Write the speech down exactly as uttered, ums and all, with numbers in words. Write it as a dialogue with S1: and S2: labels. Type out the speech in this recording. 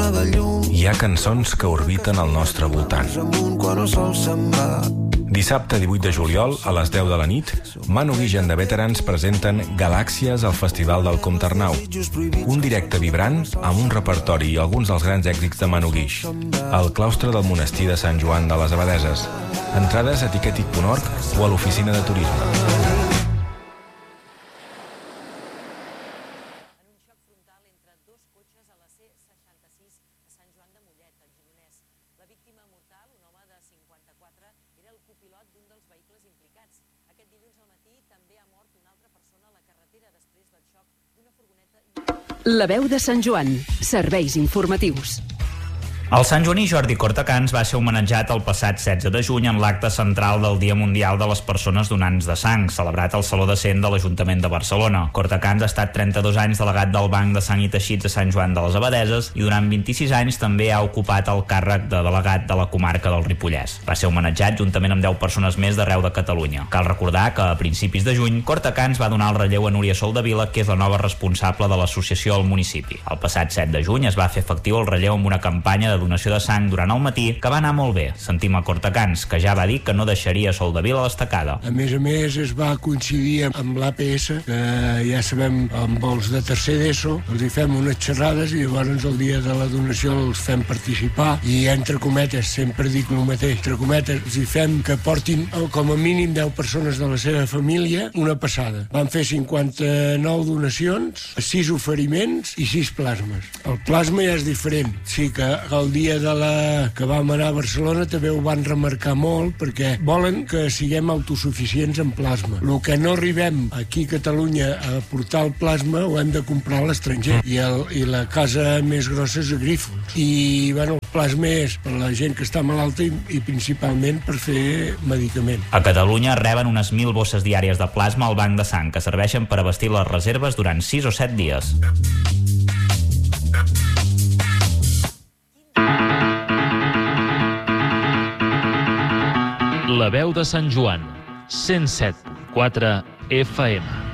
S1: Hi ha cançons que orbiten al nostre voltant. Dissabte divuit de juliol, a les deu de la nit, Manu Guix and the Veterans presenten Galàxies al Festival del Comte Arnau. Un directe vibrant amb un repertori i alguns dels grans èxits de Manu Guix. Al claustre del monestir de Sant Joan de les Abadeses. Entrades a tiquetic punt org o a l'oficina de turisme.
S2: La veu de Sant Joan. Serveis informatius.
S3: El santjoaní Jordi Cortacans va ser homenatjat el passat setze de juny en l'acte central del Dia Mundial de les Persones Donants de Sang, celebrat al Saló de Cent de l'Ajuntament de Barcelona. Cortacans ha estat trenta-dos anys delegat del Banc de Sang i Teixits a Sant Joan de les Abadeses i durant vint-i-sis anys també ha ocupat el càrrec de delegat de la comarca del Ripollès. Va ser homenatjat juntament amb deu persones més d'arreu de Catalunya. Cal recordar que a principis de juny Cortacans va donar el relleu a Núria Soldevila, que és la nova responsable de l'associació al municipi. El passat set de juny es va fer efectiu el relleu amb una campanya de donació de sang durant el matí, que va anar molt bé. Sentim a Cortacans, que ja va dir que no deixaria Soldevila a l'estacada.
S4: A més a més, es va coincidir amb l'A P S, que ja sabem, amb els de tercer d'ESO, els hi fem unes xerrades i llavors el dia de la donació els fem participar i, entre cometes, sempre dic el mateix, entre cometes, els hi fem que portin com a mínim deu persones de la seva família una passada. Van fer cinquanta-nou donacions, sis oferiments i sis plasmes. El plasma ja és diferent. Sí que el dia de la que vam anar a Barcelona també ho van remarcar molt perquè volen que siguem autosuficients en plasma. El que no arribem aquí a Catalunya a portar el plasma ho hem de comprar a l'estranger i, el, i la casa més grossa és a Grífols. I bueno, el plasma és per la gent que està malalta i, i principalment per fer medicament.
S3: A Catalunya reben unes mil bosses diàries de plasma al banc de sang que serveixen per abastir les reserves durant sis o set dies.
S5: La veu de Sant Joan, cent set punt quatre F M.